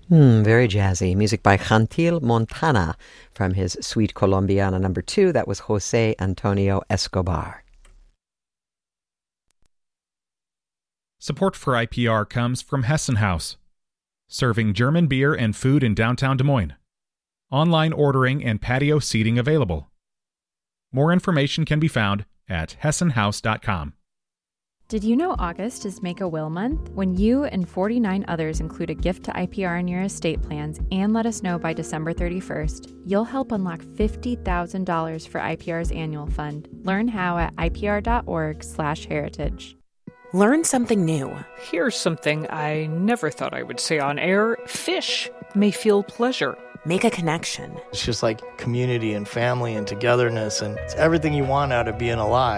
Very jazzy. Music by Chantil Montana from his Suite Colombiana No. 2. That was Jose Antonio Escobar. Support for IPR comes from Hessen House, serving German beer and food in downtown Des Moines. Online ordering and patio seating available. More information can be found at hessenhouse.com. Did you know August is Make a Will Month? When you and 49 others include a gift to IPR in your estate plans and let us know by December 31st, you'll help unlock $50,000 for IPR's annual fund. Learn how at ipr.org/heritage. Learn something new. Here's something I never thought I would say on air. Fish may feel pleasure. Make a connection. It's just like community and family and togetherness, and it's everything you want out of being alive.